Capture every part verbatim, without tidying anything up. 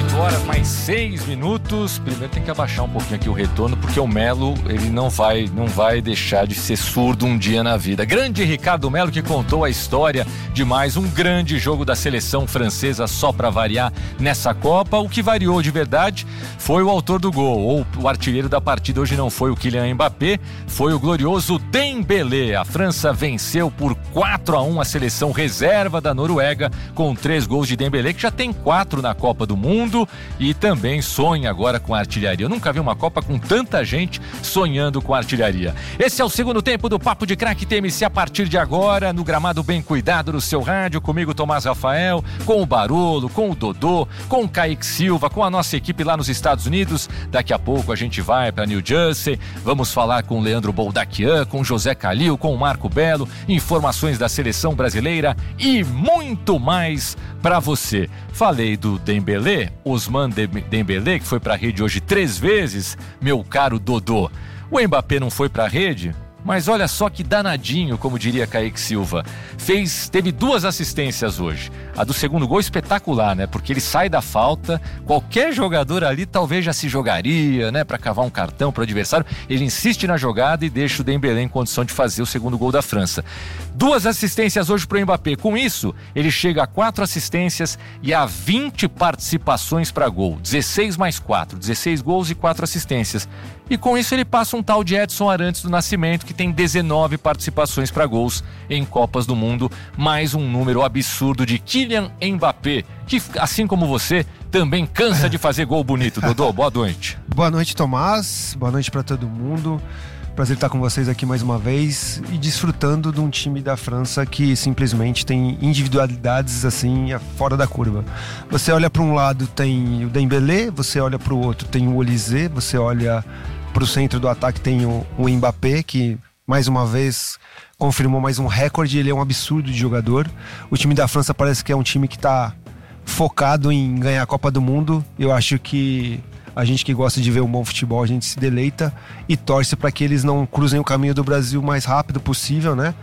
oito horas mais seis minutos. Primeiro tem que abaixar um pouquinho aqui o retorno, porque o Melo, ele não vai, não vai deixar de ser surdo um dia na vida. Grande Ricardo Melo, que contou a história de mais um grande jogo da seleção francesa, só para variar, nessa Copa. O que variou de verdade foi o autor do gol, ou o artilheiro da partida. Hoje não foi o Kylian Mbappé, foi o glorioso Dembélé. A França venceu por quatro a um a seleção reserva da Noruega, com três gols de Dembélé, que já tem quatro na Copa do Mundo e também sonha agora com a artilharia. Eu nunca vi uma Copa com tanta gente sonhando com a artilharia. Esse é o segundo tempo do Papo de Craque T M C a partir de agora, no gramado bem cuidado do seu rádio, comigo Tomás Rafael, com o Barolo, com o Dodô, com o Kaique Silva, com a nossa equipe lá nos Estados Unidos. Daqui a pouco a gente vai para New Jersey, vamos falar com o Leandro Boldaquian, com o José Calil, com o Marco Belo, informações da seleção brasileira e muito mais para você. Falei do Dembélé, Ousmane Dembélé, que foi para a rede hoje três vezes, meu caro Dodô. O Mbappé não foi para a rede, mas olha só que danadinho, como diria Kaique Silva. Fez, teve duas assistências hoje. A do segundo gol espetacular, né? Porque ele sai da falta, qualquer jogador ali talvez já se jogaria, né? Para cavar um cartão para o adversário. Ele insiste na jogada e deixa o Dembélé em condição de fazer o segundo gol da França. Duas assistências hoje para o Mbappé. Com isso, ele chega a quatro assistências e a vinte participações para gol. dezesseis mais quatro, dezesseis gols e quatro assistências. E com isso ele passa um tal de Edson Arantes do Nascimento, que tem dezenove participações para gols em Copas do Mundo, mais um número absurdo de Kylian Mbappé, que, assim como você, também cansa de fazer gol bonito. Dodô, boa noite. Boa noite, Tomás. Boa noite para todo mundo. Prazer estar com vocês aqui mais uma vez e desfrutando de um time da França que simplesmente tem individualidades assim fora da curva. Você olha para um lado, tem o Dembélé, você olha para o outro, tem o Olise, você olha para o centro do ataque, tem o, o Mbappé, que mais uma vez confirmou mais um recorde. Ele é um absurdo de jogador. O time da França parece que é um time que está focado em ganhar a Copa do Mundo. Eu acho que a gente que gosta de ver um bom futebol, a gente se deleita e torce para que eles não cruzem o caminho do Brasil o mais rápido possível, né?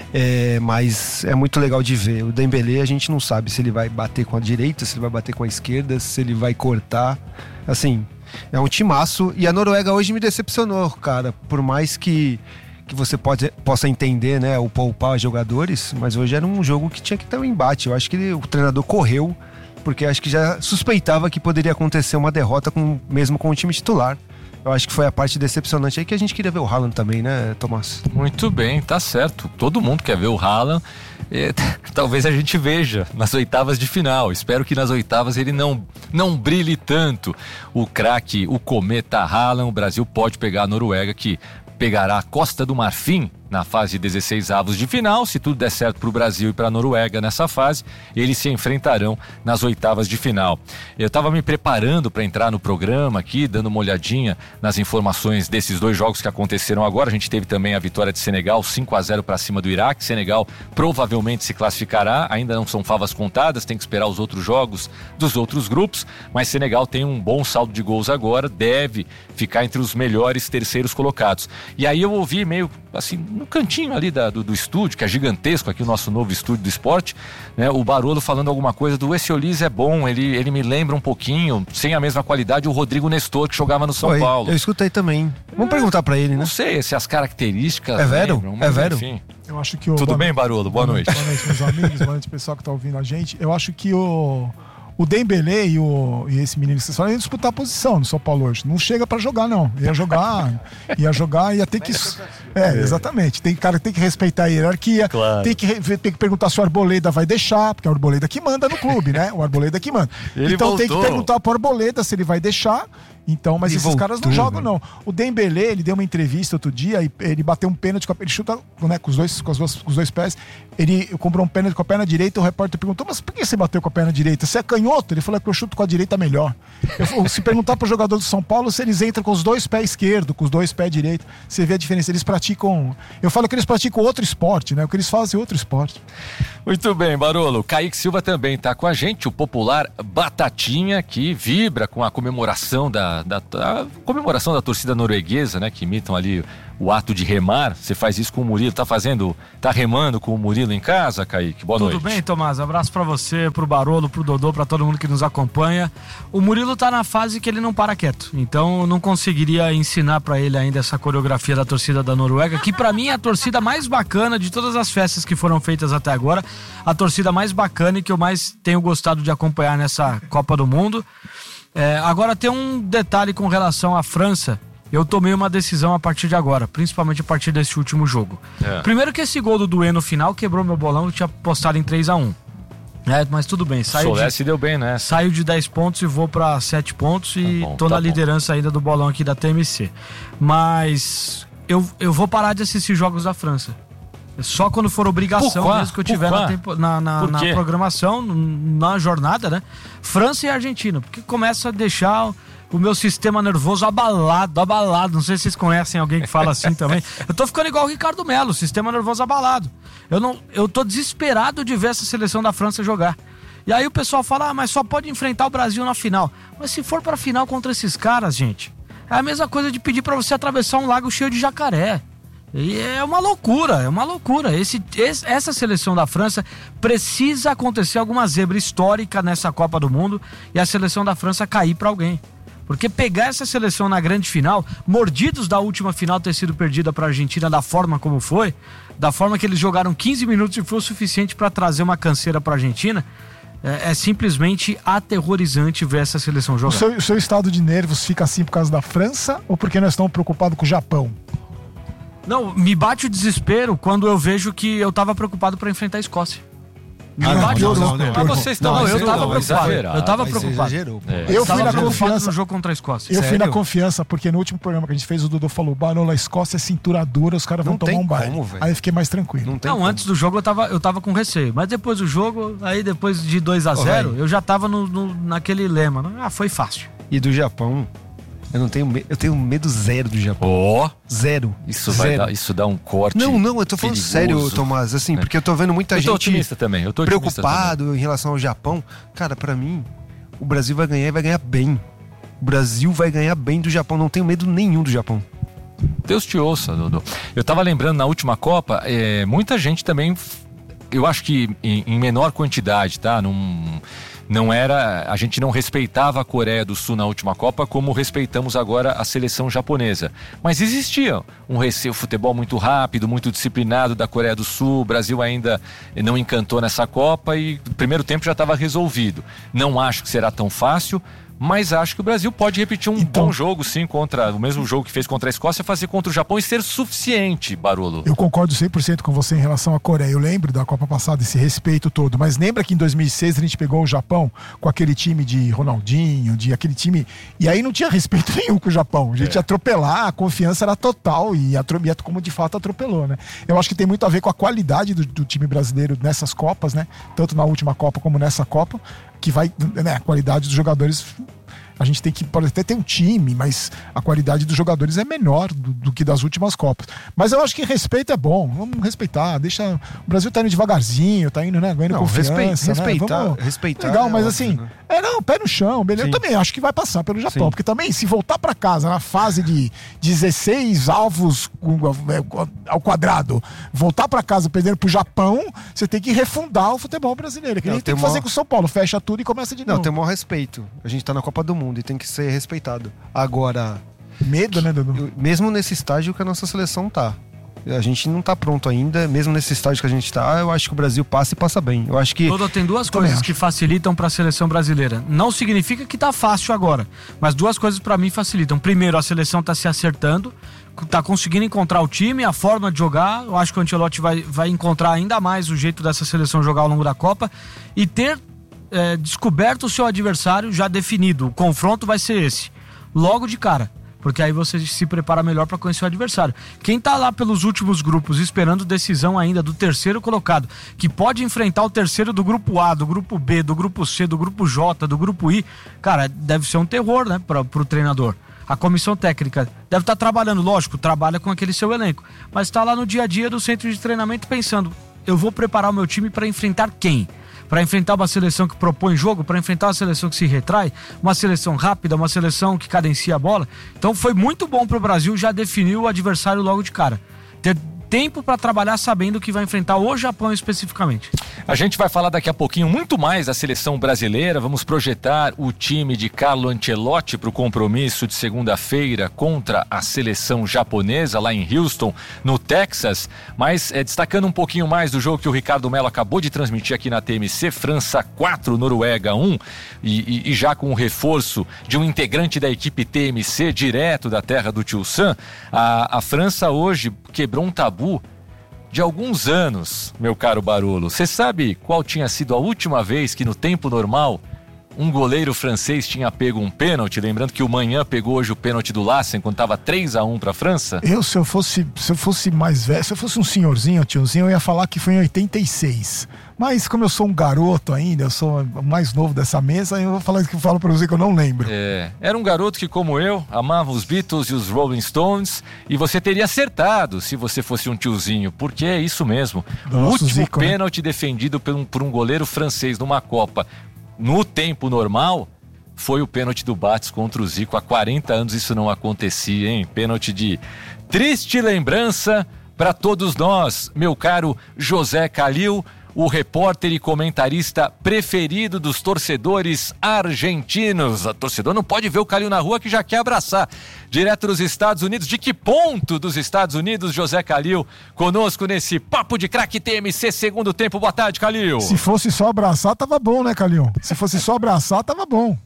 É, mas é muito legal de ver. O Dembélé, a gente não sabe se ele vai bater com a direita, se ele vai bater com a esquerda, se ele vai cortar. Assim, é um timaço. E a Noruega hoje me decepcionou, cara. Por mais que, que você pode, possa entender, né, o poupar jogadores, mas hoje era um jogo que tinha que ter um embate. Eu acho que ele, o treinador correu, porque acho que já suspeitava que poderia acontecer uma derrota com, mesmo com o time titular. Eu acho que foi a parte decepcionante aí, que a gente queria ver o Haaland também, né, Tomás? Muito bem, tá certo. Todo mundo quer ver o Haaland. É, talvez a gente veja nas oitavas de final. Espero que nas oitavas ele não, não brilhe tanto. O craque, o cometa Haaland, o Brasil pode pegar a Noruega, que pegará a Costa do Marfim na fase de dezesseis avos de final. Se tudo der certo para o Brasil e para a Noruega nessa fase, eles se enfrentarão nas oitavas de final. Eu estava me preparando para entrar no programa aqui, dando uma olhadinha nas informações desses dois jogos que aconteceram agora. A gente teve também a vitória de Senegal, cinco a zero para cima do Iraque. Senegal provavelmente se classificará, ainda não são favas contadas, tem que esperar os outros jogos dos outros grupos, mas Senegal tem um bom saldo de gols agora, deve ficar entre os melhores terceiros colocados. E aí eu ouvi meio assim, no cantinho ali da, do, do estúdio, que é gigantesco aqui, o nosso novo estúdio do esporte, né, o Barolo falando alguma coisa do esse Olise é bom, ele, ele me lembra um pouquinho, sem a mesma qualidade, o Rodrigo Nestor, que jogava no São Oi, Paulo. Eu escutei também. Vamos é, perguntar pra ele, né? Não sei se as características é vero? lembram, é vero? Enfim. Eu acho que o... Tudo boa bem, noite. Barolo? Boa, boa noite. Boa noite, meus amigos, boa noite, pessoal que tá ouvindo a gente. Eu acho que o... O Dembélé e, o, e esse menino que vocês falam iam disputar a posição no São Paulo hoje. Não chega pra jogar, não. Ia jogar, ia jogar, ia ter que... É, exatamente. Tem cara que tem que respeitar a hierarquia. Claro. Tem que, tem que perguntar se o Arboleda vai deixar, porque é o Arboleda que manda no clube, né? O Arboleda que manda. Ele então voltou. Tem que perguntar pro Arboleda se ele vai deixar. Então, mas ele esses voltou, caras não jogam, né? Não. O Dembélé, ele deu uma entrevista outro dia e ele bateu um pênalti, ele chuta, né, com, os dois, com, as duas, com os dois pés. Ele comprou um pênalti com a perna direita. O repórter perguntou, mas por que você bateu com a perna direita? Você é canhoto? Ele falou que eu chuto com a direita melhor. Eu, se perguntar pro jogador do São Paulo, se eles entram com os dois pés esquerdo, com os dois pés direito, você vê a diferença. Eles praticam... Eu falo que eles praticam outro esporte, né? O que eles fazem é outro esporte. Muito bem, Barolo. Kaique Silva também tá com a gente, o popular Batatinha, que vibra com a comemoração da da, da a comemoração da torcida norueguesa, né? Que imitam ali o ato de remar. Você faz isso com o Murilo, tá fazendo, tá remando com o Murilo em casa, Kaique? Boa Tudo noite. Tudo bem, Tomás? Abraço pra você, pro Barolo, pro Dodô, pra todo mundo que nos acompanha. O Murilo tá na fase que ele não para quieto, então eu não conseguiria ensinar pra ele ainda essa coreografia da torcida da Noruega, que pra mim é a torcida mais bacana de todas as festas que foram feitas até agora, a torcida mais bacana e que eu mais tenho gostado de acompanhar nessa Copa do Mundo. É, agora tem um detalhe com relação à França. Eu tomei uma decisão a partir de agora, principalmente a partir desse último jogo. É. Primeiro que esse gol do Duê no final quebrou meu bolão, eu tinha postado em três a um. É, mas tudo bem, saiu de, se deu bem, né? Saiu de dez pontos e vou para sete pontos e tá bom, tô tá na bom. liderança ainda do bolão aqui da T M C. Mas eu, eu vou parar de assistir jogos da França. Só quando for obrigação mesmo que eu tiver na, tempo, na, na, na programação, na jornada, né? França e Argentina, porque começa a deixar o meu sistema nervoso abalado, abalado. Não sei se vocês conhecem alguém que fala assim também. Eu tô ficando igual o Ricardo Melo, sistema nervoso abalado. Eu, não, eu tô desesperado de ver essa seleção da França jogar. E aí o pessoal fala, ah, mas só pode enfrentar o Brasil na final. Mas se for pra final contra esses caras, gente, é a mesma coisa de pedir pra você atravessar um lago cheio de jacaré. E é uma loucura, é uma loucura. Esse, esse, essa seleção da França precisa acontecer alguma zebra histórica nessa Copa do Mundo e a seleção da França cair pra alguém. Porque pegar essa seleção na grande final, mordidos da última final ter sido perdida para a Argentina da forma como foi, da forma que eles jogaram quinze minutos e foi o suficiente para trazer uma canseira para a Argentina, é, é simplesmente aterrorizante ver essa seleção jogar. O seu, o seu estado de nervos fica assim por causa da França ou porque nós estamos preocupados com o Japão? Não, me bate o desespero quando eu vejo que eu estava preocupado para enfrentar a Escócia. Me ah, bate não, não, não, não. Mas vocês estão não, eu tava preocupado. Eu tava preocupado. É. Eu fui na confiança no jogo contra a Escócia. Eu Sério? fui na confiança porque no último programa que a gente fez o Dudu falou: "Barolo, a Escócia é cintura dura, os caras vão tomar um baile". Aí eu fiquei mais tranquilo. Não, não antes do jogo eu tava eu tava com receio, mas depois do jogo, aí depois de dois a zero, oh, eu já tava no, no, naquele lema, né? Ah, foi fácil. E do Japão, eu não tenho medo, eu tenho medo zero do Japão. Ó, oh, zero. Isso zero. vai dar, isso dá um corte. Não, não, eu tô falando perigoso. sério, Tomás, assim, é. porque eu tô vendo muita eu tô gente otimista também. Eu tô otimista preocupado também. em relação ao Japão. Cara, pra mim, o Brasil vai ganhar e vai ganhar bem. O Brasil vai ganhar bem do Japão, não tenho medo nenhum do Japão. Deus te ouça, Dudu. Eu tava lembrando na última Copa, é, muita gente também, eu acho que em, em menor quantidade, tá? Num Não era, a gente não respeitava a Coreia do Sul na última Copa como respeitamos agora a seleção japonesa. Mas existia um receio, futebol muito rápido, muito disciplinado da Coreia do Sul. O Brasil ainda não encantou nessa Copa e o primeiro tempo já estava resolvido. Não acho que será tão fácil, mas acho que o Brasil pode repetir um então, bom jogo, sim, contra o mesmo jogo que fez contra a Escócia, fazer contra o Japão e ser suficiente, Barolo. Eu concordo cem por cento com você em relação à Coreia. Eu lembro da Copa passada, esse respeito todo, mas lembra que em dois mil e seis a gente pegou o Japão com aquele time de Ronaldinho, de aquele time, e aí não tinha respeito nenhum com o Japão. A gente é. ia atropelar, a confiança era total e a como de fato atropelou, né? Eu acho que tem muito a ver com a qualidade do, do time brasileiro nessas Copas, né? Tanto na última Copa como nessa Copa, que vai, né, a qualidade dos jogadores, a gente tem que, pode até ter um time, mas a qualidade dos jogadores é menor do, do que das últimas Copas. Mas eu acho que respeito é bom, vamos respeitar, deixa, o Brasil tá indo devagarzinho, tá indo, né, ganhando não, confiança, respeita, né? respeitar, vamos, respeitar. Legal, é mas assim, óbvio, né? é não, pé no chão, beleza, Sim. eu também acho que vai passar pelo Japão, Sim. porque também se voltar pra casa na fase de dezesseis alvos ao quadrado, voltar pra casa perdendo pro Japão, você tem que refundar o futebol brasileiro, que não, a gente tem que fazer maior... com o São Paulo, fecha tudo e começa de não, novo. Não, tem o maior respeito, a gente tá na Copa do Mundo e tem que ser respeitado. Agora, medo, né, Dudu? Mesmo nesse estágio que a nossa seleção tá, a gente não tá pronto ainda, mesmo nesse estágio que a gente tá, eu acho que o Brasil passa e passa bem. Eu acho que Dudu, tem duas coisas que facilitam para a seleção brasileira. Não significa que tá fácil agora, mas duas coisas para mim facilitam. Primeiro, a seleção tá se acertando, tá conseguindo encontrar o time, a forma de jogar. Eu acho que o Ancelotti vai, vai encontrar ainda mais o jeito dessa seleção jogar ao longo da Copa e ter É, descoberto o seu adversário já definido. O confronto vai ser esse, logo de cara, porque aí você se prepara melhor para conhecer o adversário. Quem tá lá pelos últimos grupos esperando decisão ainda do terceiro colocado, que pode enfrentar o terceiro do grupo A, do grupo B, do grupo C, do grupo J, do grupo I, cara, deve ser um terror, né, pra, pro treinador. A comissão técnica deve estar tá trabalhando, lógico, trabalha com aquele seu elenco, mas está lá no dia a dia do centro de treinamento pensando, eu vou preparar o meu time para enfrentar quem? para enfrentar uma seleção que propõe jogo, para enfrentar uma seleção que se retrai, uma seleção rápida, uma seleção que cadencia a bola. Então foi muito bom para o Brasil já definir o adversário logo de cara. Ter tempo para trabalhar sabendo que vai enfrentar o Japão especificamente. A gente vai falar daqui a pouquinho muito mais da seleção brasileira, vamos projetar o time de Carlo Ancelotti para o compromisso de segunda-feira contra a seleção japonesa lá em Houston, no Texas, mas é, destacando um pouquinho mais do jogo que o Ricardo Mello acabou de transmitir aqui na T M C, França quatro, Noruega um, e, e, e já com o reforço de um integrante da equipe T M C, direto da terra do Tio Sam, a, a França hoje quebrou um tabu de alguns anos, meu caro Barolo. Você sabe qual tinha sido a última vez que no tempo normal um goleiro francês tinha pego um pênalti? Lembrando que o Manhã pegou hoje o pênalti do Lassen quando estava três a um para a França. Eu, se eu fosse, se eu fosse mais velho, se eu fosse um senhorzinho, tiozinho, eu ia falar que foi em oitenta e seis. Mas como eu sou um garoto ainda, eu sou o mais novo dessa mesa, eu vou falar que eu falo pra você que eu não lembro. É, era um garoto que, como eu, amava os Beatles e os Rolling Stones, e você teria acertado se você fosse um tiozinho, porque é isso mesmo. O último Zico, pênalti, né, defendido por um, por um goleiro francês numa Copa, no tempo normal, foi o pênalti do Bates contra o Zico. Há quarenta anos isso não acontecia, hein? Pênalti de triste lembrança para todos nós, meu caro José Calil, o repórter e comentarista preferido dos torcedores argentinos. O torcedor não pode ver o Calil na rua que já quer abraçar. Direto dos Estados Unidos. De que ponto dos Estados Unidos, José Calil, conosco nesse Papo de Craque T M C segundo tempo. Boa tarde, Calil. Se fosse só abraçar, tava bom, né, Calil? Se fosse só abraçar, tava bom.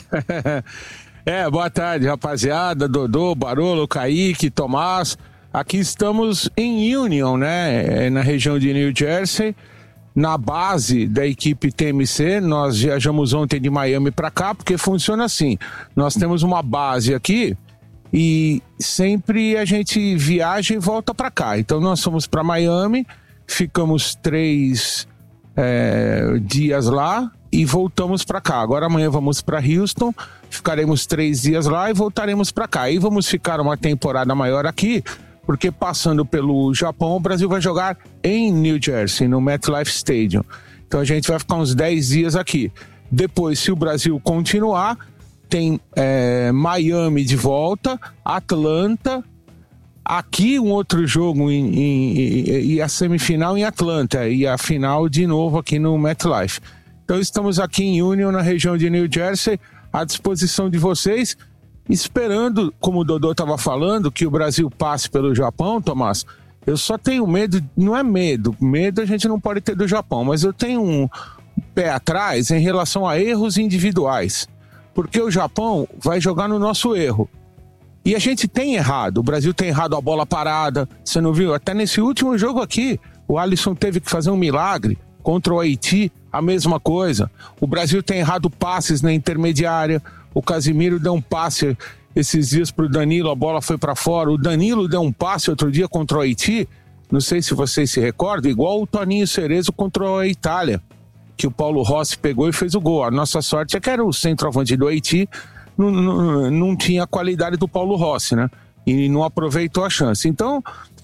É, boa tarde, rapaziada. Dodô, Barolo, Kaique, Tomás. Aqui estamos em Union, né, na região de New Jersey, na base da equipe T M C. Nós viajamos ontem de Miami para cá, porque funciona assim. Nós temos uma base aqui e sempre a gente viaja e volta para cá. Então nós fomos para Miami, ficamos três é, dias lá e voltamos para cá. Agora amanhã vamos para Houston, ficaremos três dias lá e voltaremos para cá. E vamos ficar uma temporada maior aqui, porque passando pelo Japão, o Brasil vai jogar em New Jersey, no MetLife Stadium. Então a gente vai ficar uns dez dias aqui. Depois, se o Brasil continuar, tem é, Miami de volta, Atlanta, aqui um outro jogo em, em, e a semifinal em Atlanta, e a final de novo aqui no MetLife. Então estamos aqui em Union, na região de New Jersey, à disposição de vocês, esperando, como o Dodô estava falando, que o Brasil passe pelo Japão, Tomás. Eu só tenho medo, não é medo, medo a gente não pode ter do Japão, mas eu tenho um pé atrás em relação a erros individuais, porque o Japão vai jogar no nosso erro. E a gente tem errado, o Brasil tem errado a bola parada, você não viu? Até nesse último jogo aqui, o Alisson teve que fazer um milagre contra o Haiti, a mesma coisa. O Brasil tem errado passes na intermediária, o Casimiro deu um passe esses dias para o Danilo, a bola foi para fora. O Danilo deu um passe outro dia contra o Haiti, não sei se vocês se recordam, igual o Toninho Cerezo contra a Itália, que o Paulo Rossi pegou e fez o gol. A nossa sorte é que era o centroavante do Haiti, não, não, não tinha a qualidade do Paulo Rossi, né? E não aproveitou a chance. Então,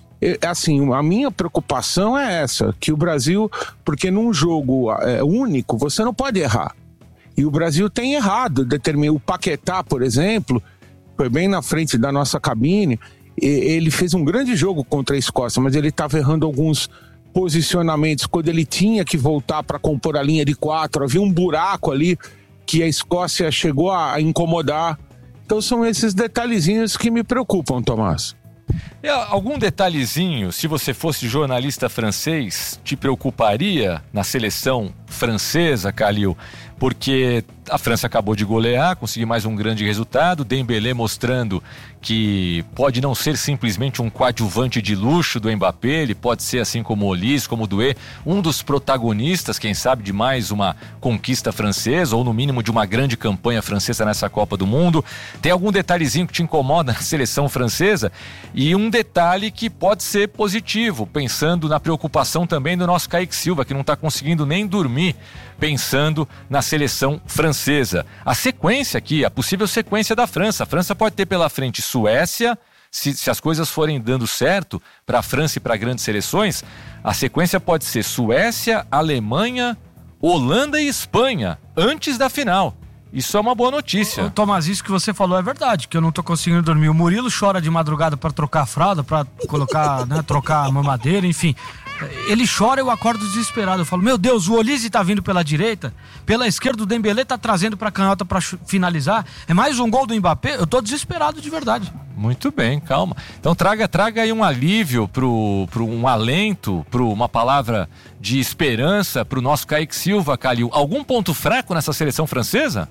assim, a minha preocupação é essa, que o Brasil, porque num jogo é, único, você não pode errar. E o Brasil tem errado. Determina, o Paquetá, por exemplo, foi bem na frente da nossa cabine, ele fez um grande jogo contra a Escócia, mas ele estava errando alguns posicionamentos quando ele tinha que voltar para compor a linha de quatro. Havia um buraco ali que a Escócia chegou a incomodar. Então são esses detalhezinhos que me preocupam, Tomás. E algum detalhezinho, se você fosse jornalista francês, te preocuparia na seleção francesa, Calil? Porque a França acabou de golear, conseguir mais um grande resultado, Dembélé mostrando que pode não ser simplesmente um coadjuvante de luxo do Mbappé, ele pode ser, assim como o Olise, como o Doué, um dos protagonistas, quem sabe, de mais uma conquista francesa, ou no mínimo de uma grande campanha francesa nessa Copa do Mundo. Tem algum detalhezinho que te incomoda na seleção francesa? E um detalhe que pode ser positivo, pensando na preocupação também do nosso Kaique Silva, que não está conseguindo nem dormir, pensando na seleção francesa. A sequência aqui, a possível sequência da França. A França pode ter pela frente Suécia, se, se as coisas forem dando certo para a França e para grandes seleções, a sequência pode ser Suécia, Alemanha, Holanda e Espanha, antes da final. Isso é uma boa notícia. Ô, Tomás, isso que você falou é verdade, que eu não tô conseguindo dormir. O Murilo chora de madrugada pra trocar a fralda, pra colocar, né, trocar a mamadeira, enfim. Ele chora e eu acordo desesperado. Eu falo, meu Deus, o Olise tá vindo pela direita, pela esquerda o Dembélé tá trazendo pra canhota pra finalizar. É mais um gol do Mbappé? Eu tô desesperado de verdade. Muito bem, calma. Então traga, traga aí um alívio, pro, pro, um alento, pro, uma palavra de esperança pro nosso Kaique Silva, Calil. Algum ponto fraco nessa seleção francesa?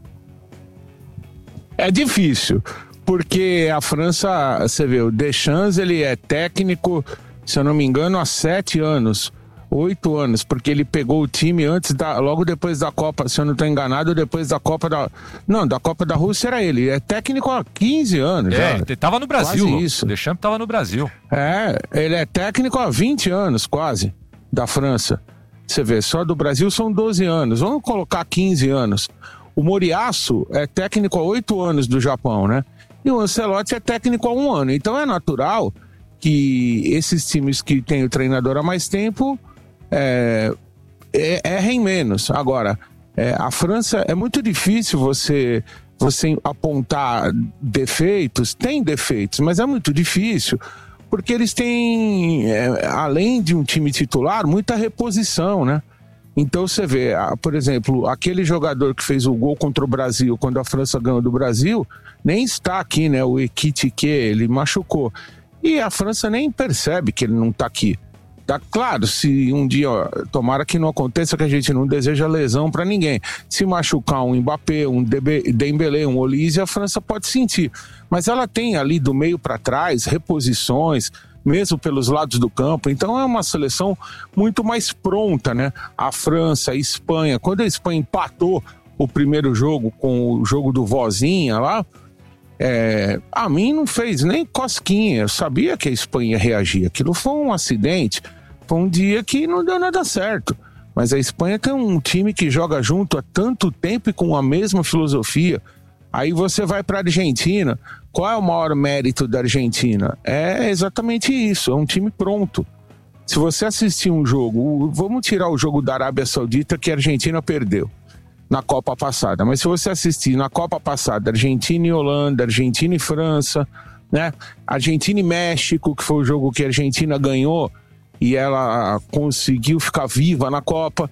É difícil, porque a França, você vê, o Deschamps, ele é técnico, se eu não me engano, há sete anos, oito anos, porque ele pegou o time antes da, logo depois da Copa, se eu não estou enganado, depois da Copa da, não, da Copa da Rússia era ele, é técnico há quinze anos. É, já. Ele tava no Brasil, quase isso. O Deschamps tava no Brasil. É, ele é técnico há vinte anos, quase, da França. Você vê, só do Brasil são doze anos, vamos colocar quinze anos. O Moriyasu é técnico há oito anos do Japão, né? E o Ancelotti é técnico há um ano. Então é natural que esses times que têm o treinador há mais tempo é, é, errem menos. Agora, é, a França é muito difícil você, você apontar defeitos. Tem defeitos, mas é muito difícil. Porque eles têm, é, além de um time titular, muita reposição, né? Então você vê, por exemplo, aquele jogador que fez o gol contra o Brasil, quando a França ganhou do Brasil, nem está aqui, né? O Ekitike, ele machucou. E a França nem percebe que ele não está aqui. Tá claro, se um dia, ó, tomara que não aconteça, que a gente não deseja lesão para ninguém. Se machucar um Mbappé, um Dembélé, um Olise, a França pode sentir. Mas ela tem ali do meio para trás reposições, mesmo pelos lados do campo, então é uma seleção muito mais pronta, né? A França, a Espanha, quando a Espanha empatou o primeiro jogo com o jogo do Vozinha lá, é, a mim não fez nem cosquinha, eu sabia que a Espanha reagia, aquilo foi um acidente, foi um dia que não deu nada certo, mas a Espanha tem um time que joga junto há tanto tempo e com a mesma filosofia. Aí você vai para a Argentina, qual é o maior mérito da Argentina? É exatamente isso, é um time pronto. Se você assistir um jogo, vamos tirar o jogo da Arábia Saudita que a Argentina perdeu na Copa passada, mas se você assistir na Copa passada, Argentina e Holanda, Argentina e França, né? Argentina e México, que foi o jogo que a Argentina ganhou e ela conseguiu ficar viva na Copa.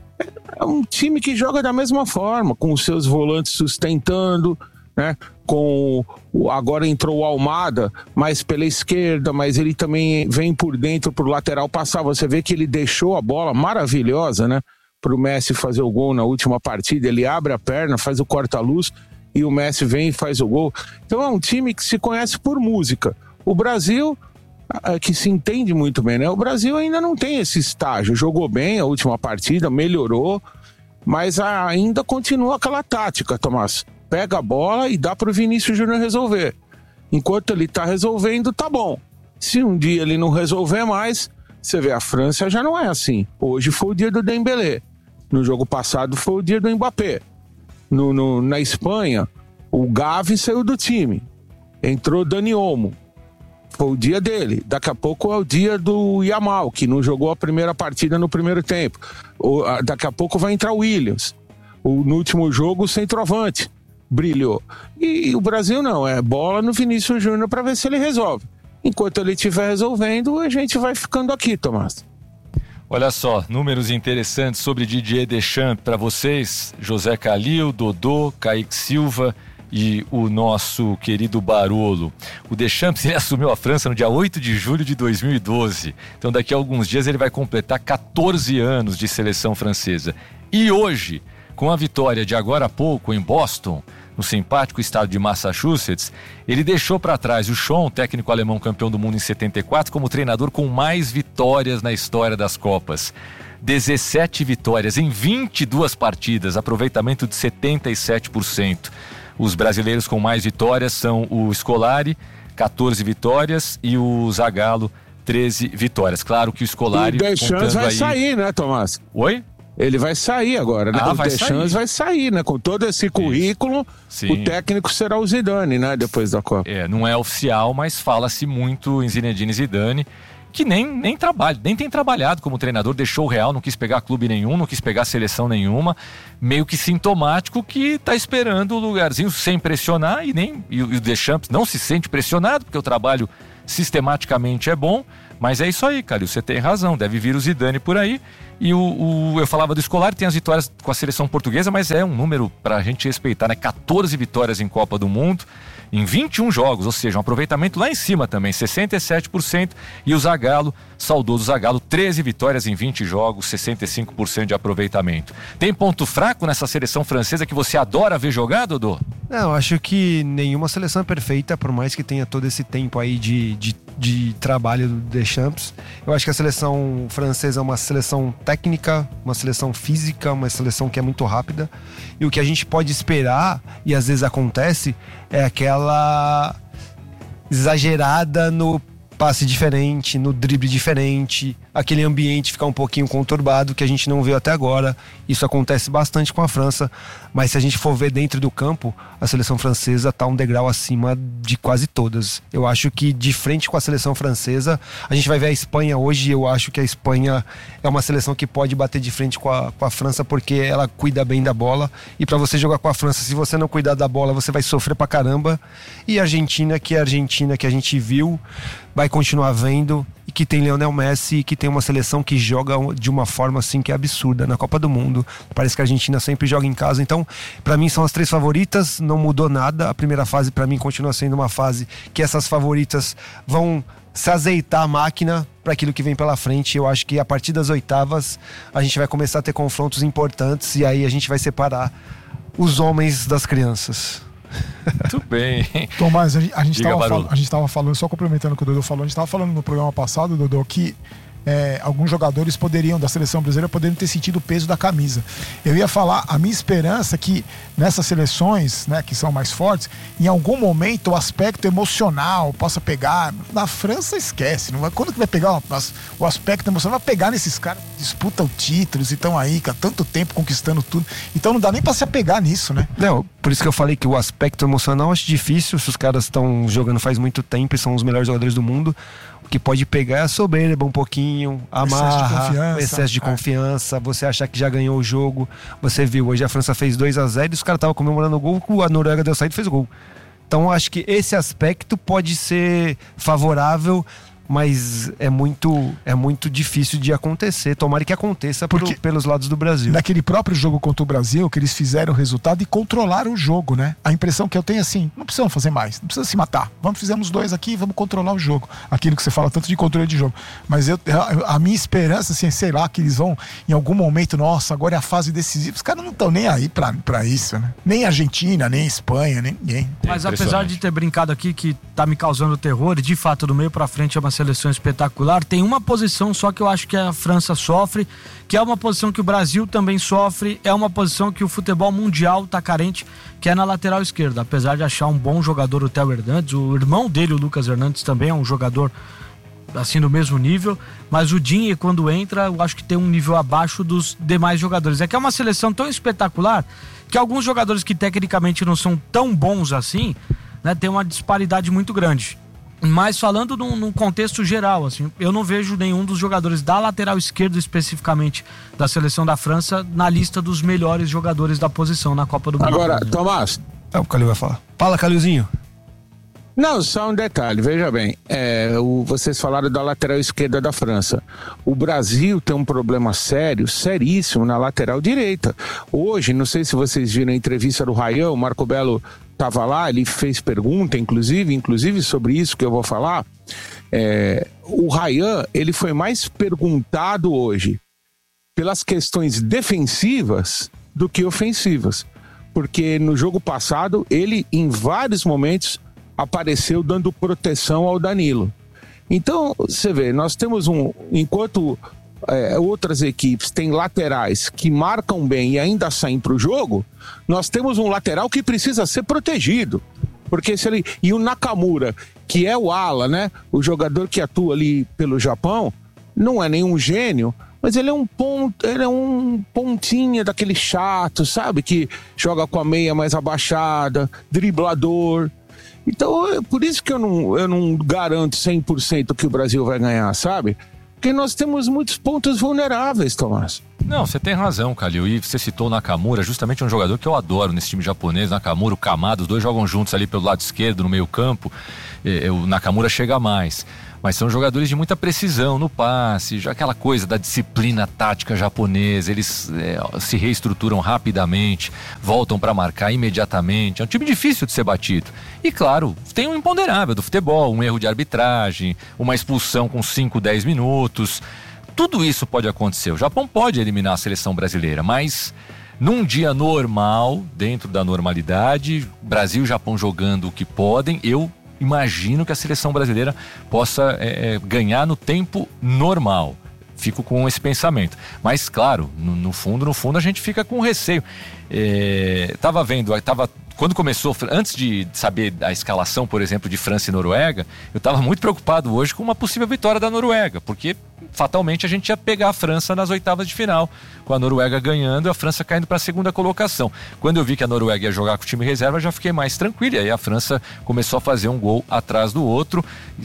É um time que joga da mesma forma, com os seus volantes sustentando, né? Com agora entrou o Almada, mais pela esquerda, mas ele também vem por dentro pro lateral passar. Você vê que ele deixou a bola maravilhosa, né? Pro Messi fazer o gol na última partida. Ele abre a perna, faz o corta-luz e o Messi vem e faz o gol. Então é um time que se conhece por música. O Brasil, que se entende muito bem, né? O Brasil ainda não tem esse estágio. Jogou bem a última partida, melhorou, mas ainda continua aquela tática, Tomás. Pega a bola e dá pro Vinícius Júnior resolver. Enquanto ele tá resolvendo, tá bom. Se um dia ele não resolver mais, você vê, a França já não é assim. Hoje foi o dia do Dembélé. No jogo passado foi o dia do Mbappé. No, no, na Espanha, o Gavi saiu do time. Entrou Dani Olmo. Foi o dia dele. Daqui a pouco é o dia do Yamal, que não jogou a primeira partida no primeiro tempo. O, a, daqui a pouco vai entrar o Williams. O, no último jogo, o centroavante brilhou. E, e o Brasil não, é bola no Vinícius Júnior para ver se ele resolve. Enquanto ele estiver resolvendo, a gente vai ficando aqui, Tomás. Olha só, números interessantes sobre Didier Deschamps para vocês. José Calil, Dodô, Kaique Silva e o nosso querido Barolo. O Deschamps, ele assumiu a França no dia oito de julho de dois mil e doze. Então daqui a alguns dias ele vai completar catorze anos de seleção francesa. E hoje, com a vitória de agora há pouco em Boston, no simpático estado de Massachusetts, ele deixou para trás o Sean, técnico alemão campeão do mundo em setenta e quatro, como treinador com mais vitórias na história das Copas. dezessete vitórias em vinte e duas partidas, aproveitamento de setenta e sete por cento. Os brasileiros com mais vitórias são o Scolari, catorze vitórias, e o Zagallo, treze vitórias. Claro que o Scolari... E o Deschamps vai aí... sair, né, Tomás? Oi? Ele vai sair agora, né? Ah, o vai Deschamps sair. vai sair, né? Com todo esse currículo, Sim. o técnico será o Zidane, né? Depois da Copa. É, não é oficial, mas fala-se muito em Zinedine Zidane, que nem, nem trabalha, nem tem trabalhado como treinador, deixou o Real, não quis pegar clube nenhum, não quis pegar seleção nenhuma, meio que sintomático que tá esperando o lugarzinho sem pressionar e nem e o Deschamps não se sente pressionado, porque o trabalho sistematicamente é bom, mas é isso aí, Calil, você tem razão, deve vir o Zidane por aí. E o, o, eu falava do Scolari, tem as vitórias com a seleção portuguesa, mas é um número pra gente respeitar, né? catorze vitórias em Copa do Mundo, em vinte e um jogos, ou seja, um aproveitamento lá em cima também, sessenta e sete por cento. E o Zagallo, saudoso Zagallo, treze vitórias em vinte jogos, sessenta e cinco por cento de aproveitamento. Tem ponto fraco nessa seleção francesa que você adora ver jogar, Dodô? Não, acho que nenhuma seleção é perfeita, por mais que tenha todo esse tempo aí de, de, de trabalho do Deschamps. Eu acho que a seleção francesa é uma seleção técnica, uma seleção física, uma seleção que é muito rápida. E o que a gente pode esperar, e às vezes acontece, é aquela exagerada no passe diferente, no drible diferente, aquele ambiente ficar um pouquinho conturbado que a gente não viu até agora. Isso acontece bastante com a França, mas se a gente for ver dentro do campo, a seleção francesa está um degrau acima de quase todas. Eu acho que de frente com a seleção francesa, a gente vai ver a Espanha hoje, eu acho que a Espanha é uma seleção que pode bater de frente com a, com a França, porque ela cuida bem da bola, e para você jogar com a França, se você não cuidar da bola, você vai sofrer pra caramba. E a Argentina, que é a Argentina que a gente viu, vai continuar vendo, e que tem Lionel Messi, e que tem uma seleção que joga de uma forma assim que é absurda na Copa do Mundo. Parece que a Argentina sempre joga em casa. Então, pra mim são as três favoritas, não mudou nada. A primeira fase pra mim continua sendo uma fase que essas favoritas vão se azeitar a máquina para aquilo que vem pela frente. Eu acho que a partir das oitavas a gente vai começar a ter confrontos importantes, e aí a gente vai separar os homens das crianças. Muito bem. Tomás, a gente, a gente tava fal, a gente tava falando, só complementando o que o Dodô falou, a gente estava falando no programa passado, Dodô, que é, alguns jogadores poderiam, da seleção brasileira, poderiam ter sentido o peso da camisa. Eu ia falar, a minha esperança é que nessas seleções, né, que são mais fortes, em algum momento o aspecto emocional possa pegar. Na França, esquece. Não vai, quando que vai pegar o, o aspecto emocional? Vai pegar nesses caras que disputam títulos e estão aí há tanto tempo conquistando tudo. Então não dá nem pra se apegar nisso, né? Não, por isso que eu falei que o aspecto emocional eu acho difícil. Se os caras estão jogando faz muito tempo e são os melhores jogadores do mundo, o que pode pegar é a soberba um pouquinho, amarra, excesso de confiança, excesso de confiança, você achar que já ganhou o jogo. Você viu, hoje a França fez dois a zero e os caras estavam comemorando o gol, a Noruega deu saída e fez o gol. Então acho que esse aspecto pode ser favorável, mas é muito, é muito difícil de acontecer. Tomara que aconteça pro, pelos lados do Brasil. Naquele próprio jogo contra o Brasil, que eles fizeram o resultado e controlaram o jogo, né? A impressão que eu tenho é assim, não precisamos fazer mais, não precisa se matar. Vamos, fizemos dois aqui, vamos controlar o jogo. Aquilo que você fala tanto de controle de jogo. Mas eu, a minha esperança, assim, sei lá, que eles vão em algum momento, nossa, agora é a fase decisiva. Os caras não estão nem aí pra, pra isso, né? Nem a Argentina, nem a Espanha, nem ninguém. Mas apesar de ter brincado aqui que tá me causando terror, e de fato do meio pra frente é uma seleção espetacular, tem uma posição só que eu acho que a França sofre, que é uma posição que o Brasil também sofre, é uma posição que o futebol mundial tá carente, que é na lateral esquerda. Apesar de achar um bom jogador o Theo Hernandes, o irmão dele, o Lucas Hernandes, também é um jogador assim do mesmo nível, mas o Digne, quando entra, eu acho que tem um nível abaixo dos demais jogadores. É que é uma seleção tão espetacular que alguns jogadores que tecnicamente não são tão bons assim, né, tem uma disparidade muito grande. Mas falando num, num contexto geral, assim, eu não vejo nenhum dos jogadores da lateral esquerda, especificamente da seleção da França, na lista dos melhores jogadores da posição na Copa do Mundo. Agora, Tomás. É o que o Calil vai falar. Fala, Calilzinho. Não, só um detalhe, veja bem, é, o, vocês falaram da lateral esquerda da França. O Brasil tem um problema sério, seríssimo na lateral direita. Hoje, não sei se vocês viram a entrevista do Rayan, o Marco Belo estava lá, ele fez pergunta, inclusive, inclusive sobre isso que eu vou falar. É, o Rayan, ele foi mais perguntado hoje pelas questões defensivas do que ofensivas. Porque no jogo passado, ele, em vários momentos, apareceu dando proteção ao Danilo. Então, você vê, nós temos um... Enquanto é, outras equipes têm laterais que marcam bem e ainda saem para o jogo, nós temos um lateral que precisa ser protegido. Porque se ele... E o Nakamura, que é o ala, né? O jogador que atua ali pelo Japão, não é nenhum gênio, mas ele é um ponto, ele é um pontinha daquele chato, sabe? Que joga com a meia mais abaixada, driblador. Então, é por isso que eu não, eu não garanto cem por cento que o Brasil vai ganhar, sabe? Porque nós temos muitos pontos vulneráveis, Tomás. Não, você tem razão, Calil. E você citou o Nakamura, justamente um jogador que eu adoro nesse time japonês. Nakamura, o Kamada, os dois jogam juntos ali pelo lado esquerdo, no meio campo. E, o Nakamura chega mais. Mas são jogadores de muita precisão no passe, já aquela coisa da disciplina tática japonesa. Eles é, se reestruturam rapidamente, voltam para marcar imediatamente. É um time difícil de ser batido. E claro, tem um imponderável do futebol, um erro de arbitragem, uma expulsão com cinco, dez minutos. Tudo isso pode acontecer. O Japão pode eliminar a seleção brasileira, mas num dia normal, dentro da normalidade, Brasil e Japão jogando o que podem, eu imagino que a seleção brasileira possa é, ganhar no tempo normal. Fico com esse pensamento. Mas, claro, no, no fundo, no fundo, a gente fica com receio. É, tava vendo, tava, quando começou, antes de saber a escalação, por exemplo, de França e Noruega, eu estava muito preocupado hoje com uma possível vitória da Noruega, porque fatalmente a gente ia pegar a França nas oitavas de final, com a Noruega ganhando e a França caindo para a segunda colocação. Quando eu vi que a Noruega ia jogar com o time reserva, já fiquei mais tranquilo, e aí a França começou a fazer um gol atrás do outro.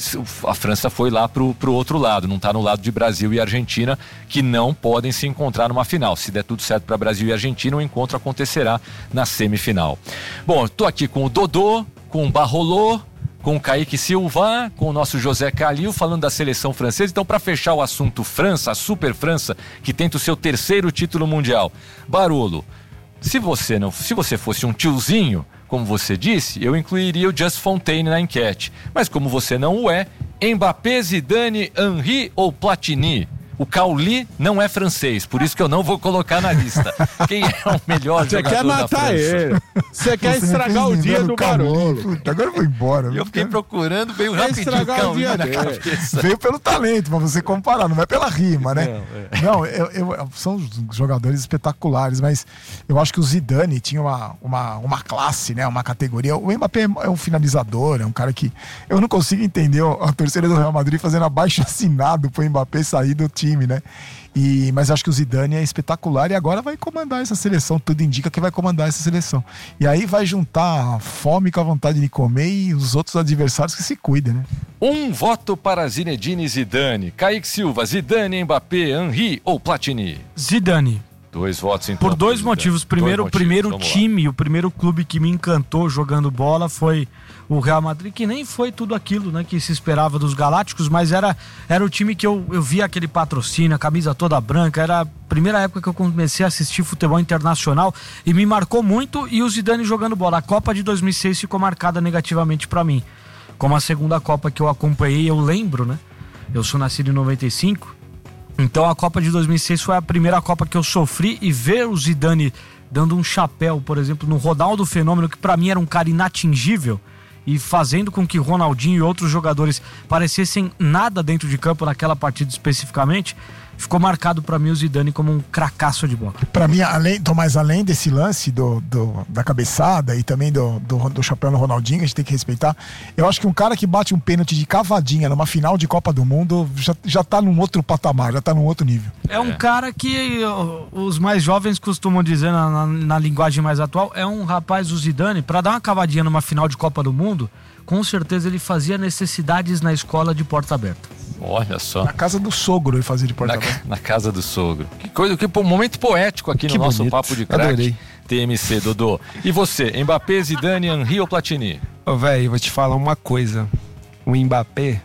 A França foi lá pro, pro outro lado, não está no lado de Brasil e Argentina, que não podem se encontrar numa final. Se der tudo certo para Brasil e Argentina, o encontro acontecerá na semifinal. Bom, estou aqui com o Dodô, com o Barrolô, com o Kaique Silva, com o nosso José Calil, falando da seleção francesa. Então, para fechar o assunto França, a Super França, que tenta o seu terceiro título mundial. Barolo, se você, não, se você fosse um tiozinho, como você disse, eu incluiria o Just Fontaine na enquete. Mas como você não o é, Mbappé, Zidane, Henry ou Platini? O Cauli não é francês, por isso que eu não vou colocar na lista. Quem é o melhor Você jogador quer da matar França? ele. Você quer estragar o dia do Barolo. Agora eu vou embora. Eu fiquei procurando, veio Quer rapidinho o estragar o Cauli dia na dele. cabeça. Veio pelo talento, pra você comparar, não é pela rima, né? Não, é. Não, eu, eu- são jogadores espetaculares, mas eu acho que o Zidane tinha uma, uma, uma classe, né? Uma categoria. O Mbappé é um finalizador, é um cara que... Eu não consigo entender a torcida do Real Madrid fazendo abaixo assinado pro Mbappé sair do time, né? E, mas acho que o Zidane é espetacular e agora vai comandar essa seleção, tudo indica que vai comandar essa seleção. E aí vai juntar a fome com a vontade de comer e os outros adversários que se cuidem, né? Um voto para Zinedine Zidane. Kaique Silva, Zidane, Mbappé, Henry ou Platini? Zidane. Dois votos então. Por dois pro motivos. Zidane. Primeiro, o Dois motivos, primeiro vamos lá. time, o primeiro clube que me encantou jogando bola foi o Real Madrid, que nem foi tudo aquilo, né, que se esperava dos Galácticos, mas era, era o time que eu, eu via aquele patrocínio, a camisa toda branca. Era a primeira época que eu comecei a assistir futebol internacional e me marcou muito. E o Zidane jogando bola. A Copa de dois mil e seis ficou marcada negativamente pra mim, como a segunda Copa que eu acompanhei. Eu lembro, né? Eu sou nascido em noventa e cinco. Então a Copa de dois mil e seis foi a primeira Copa que eu sofri, e ver o Zidane dando um chapéu, por exemplo, no Ronaldo Fenômeno, que pra mim era um cara inatingível, e fazendo com que Ronaldinho e outros jogadores parecessem nada dentro de campo naquela partida especificamente, ficou marcado pra mim o Zidane como um cracaço de bola. Pra mim, além, Tomás, além desse lance do, do- da cabeçada e também do, do, do chapéu no Ronaldinho, a gente tem que respeitar, eu acho que um cara que bate um pênalti de cavadinha numa final de Copa do Mundo já, já tá num outro patamar, já tá num outro nível. É um cara que ó, os mais jovens costumam dizer na, na- na linguagem mais atual, é um rapaz, o Zidane, pra dar uma cavadinha numa final de Copa do Mundo, com certeza ele fazia necessidades na escola de porta aberta. Olha só. Na casa do sogro ele fazia de Na, porta-aberta. ca- na casa do sogro. Que coisa, que pô, momento poético aqui Que no nosso bonito. Papo de Craque. Adorei. T M C, Dodô. E você, Mbappé, Zidane, Henry ou Platini? Ô, velho, eu vou te falar uma coisa. O Mbappé,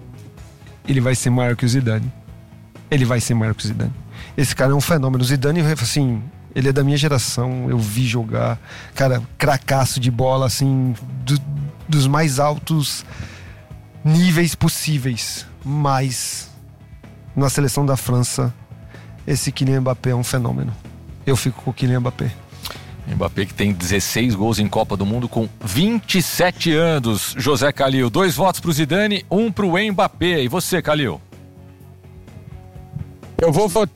ele vai ser maior que o Zidane. Ele vai ser maior que o Zidane. Esse cara é um fenômeno. O Zidane, assim, ele é da minha geração. Eu vi jogar, cara, cracaço de bola, assim, do- dos mais altos níveis possíveis. Mas, na seleção da França, esse Kylian Mbappé é um fenômeno. Eu fico com o Kylian Mbappé. Mbappé que tem dezesseis gols em Copa do Mundo com vinte e sete anos. José Calil, dois votos pro Zidane, um pro Mbappé. E você, Calil? Eu vou votar